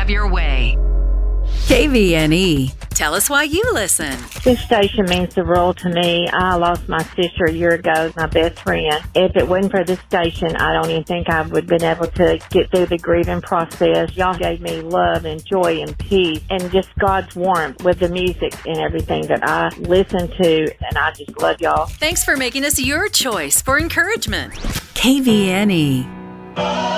have your way. KVNE. Tell us why you listen. This station means the world to me. I lost my sister a year ago, my best friend. If it wasn't for this station, I don't even think I would have been able to get through the grieving process. Y'all gave me love and joy and peace and just God's warmth with the music and everything that I listen to, and I just love y'all. Thanks for making us your choice for encouragement. KVNE.